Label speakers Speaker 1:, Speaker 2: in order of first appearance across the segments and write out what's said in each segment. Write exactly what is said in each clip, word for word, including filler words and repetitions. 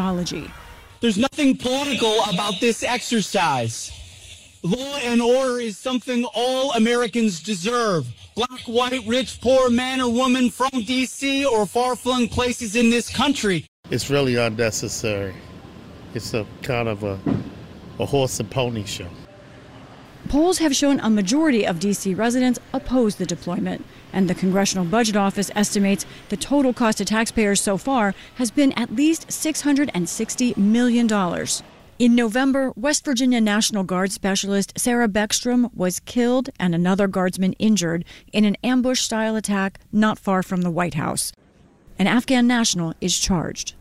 Speaker 1: methodology.
Speaker 2: There's nothing political about this exercise. Law and order is something all Americans deserve. Black, white, rich, poor, man or woman from D C or far-flung places in this country.
Speaker 3: It's really unnecessary. It's a kind of a, a horse and pony show.
Speaker 1: Polls have shown a majority of D C residents oppose the deployment, and the Congressional Budget Office estimates the total cost to taxpayers so far has been at least six hundred sixty million dollars. In November, West Virginia National Guard specialist Sarah Beckstrom was killed and another guardsman injured in an ambush-style attack not far from the White House. An Afghan national is charged.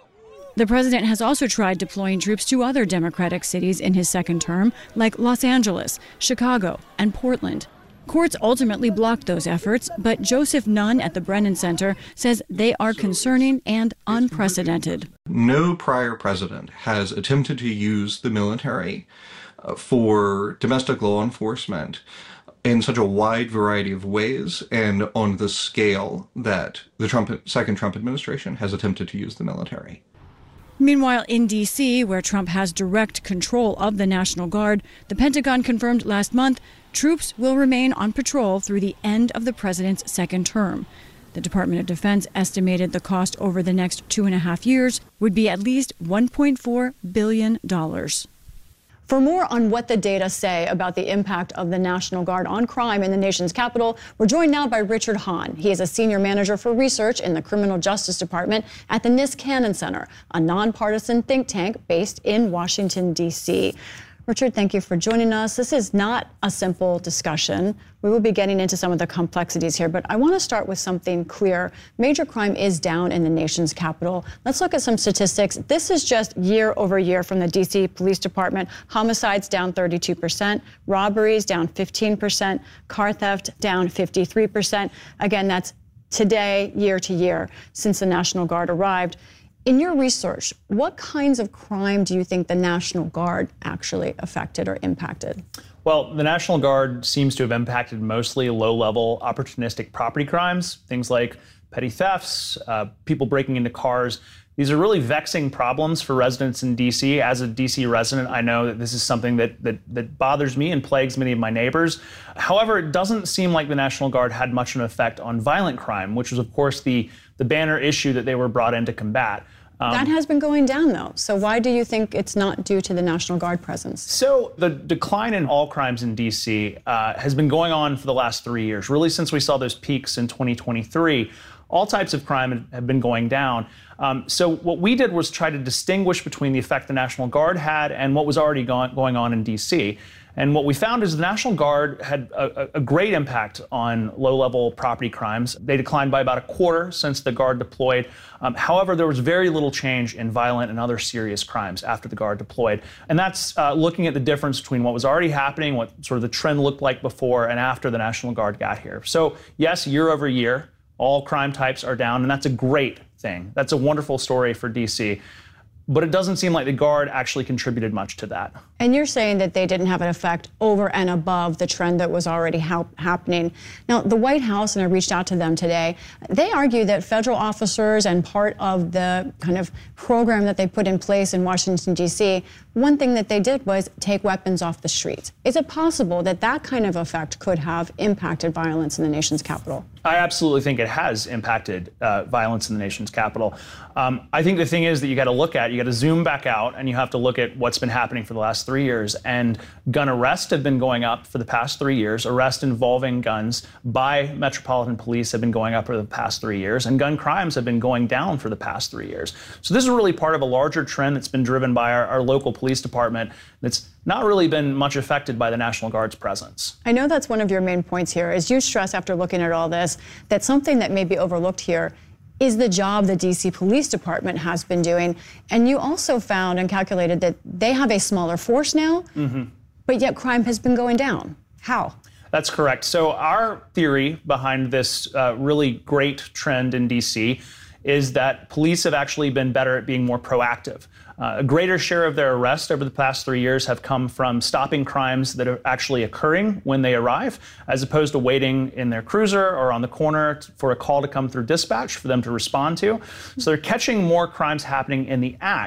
Speaker 1: The president has also tried deploying troops to other Democratic cities in his second term, like Los Angeles, Chicago, and Portland. Courts ultimately blocked those efforts, but Joseph Nunn at the Brennan Center says they are concerning and unprecedented.
Speaker 4: No prior president has attempted to use the military uh, for domestic law enforcement in such a wide variety of ways and on the scale that the Trump, second Trump administration has attempted to use the military.
Speaker 1: Meanwhile, in D C, where Trump has direct control of the National Guard, the Pentagon confirmed last month troops will remain on patrol through the end of the president's second term. The Department of Defense estimated the cost over the next two and a half years would be at least one point four billion dollars.
Speaker 5: For more on what the data say about the impact of the National Guard on crime in the nation's capital, we're joined now by Richard Hahn. He is a senior manager for research in the Criminal Justice Department at the Niskanen Center, a nonpartisan think tank based in Washington, D C Richard, thank you for joining us. This is not a simple discussion. We will be getting into some of the complexities here, but I want to start with something clear. Major crime is down in the nation's capital. Let's look at some statistics. This is just year over year from the D C Police Department. Homicides down thirty-two percent, robberies down fifteen percent, car theft down fifty-three percent. Again, that's today, year to year, since the National Guard arrived. In your research, what kinds of crime do you think the National Guard actually affected or impacted?
Speaker 6: Well, the National Guard seems to have impacted mostly low-level opportunistic property crimes, things like petty thefts, uh, people breaking into cars. These are really vexing problems for residents in D C. As a D C resident, I know that this is something that, that, that bothers me and plagues many of my neighbors. However, it doesn't seem like the National Guard had much of an effect on violent crime, which was, of course, the, the banner issue that they were brought in to combat.
Speaker 5: Um, that has been going down, though. So why do you think it's not due to the National Guard presence?
Speaker 6: So the decline in all crimes in D C uh, has been going on for the last three years, really since we saw those peaks in twenty twenty-three. All types of crime have been going down. Um, so what we did was try to distinguish between the effect the National Guard had and what was already go- going on in D C. And what we found is the National Guard had a, a great impact on low-level property crimes. They declined by about a quarter since the Guard deployed. Um, however, there was very little change in violent and other serious crimes after the Guard deployed. And that's uh, looking at the difference between what was already happening, what sort of the trend looked like before and after the National Guard got here. So yes, year over year, all crime types are down, and that's a great thing. That's a wonderful story for D C. But it doesn't seem like the Guard actually contributed much to that.
Speaker 5: And you're saying that they didn't have an effect over and above the trend that was already ha- happening. Now, the White House, and I reached out to them today, they argue that federal officers and part of the kind of program that they put in place in Washington, D C, one thing that they did was take weapons off the streets. Is it possible that that kind of effect could have impacted violence in the nation's capital?
Speaker 6: I absolutely think it has impacted uh, violence in the nation's capital. Um, I think the thing is that you got to look at, you got to zoom back out, and you have to look at what's been happening for the last three years. And gun arrests have been going up for the past three years. Arrests involving guns by Metropolitan Police have been going up for the past three years. And gun crimes have been going down for the past three years. So this is really part of a larger trend that's been driven by our, our local police department that's not really been much affected by the National Guard's presence.
Speaker 5: I know that's one of your main points here, is you stress after looking at all this that something that may be overlooked here is the job the D C Police Department has been doing. And you also found and calculated that they have a smaller force now, mm-hmm. but yet crime has been going down. How?
Speaker 6: That's correct. So our theory behind this uh, really great trend in D C is that police have actually been better at being more proactive. Uh, a greater share of their arrests over the past three years have come from stopping crimes that are actually occurring when they arrive, as opposed to waiting in their cruiser or on the corner t- for a call to come through dispatch for them to respond to. So they're catching more crimes happening in the act.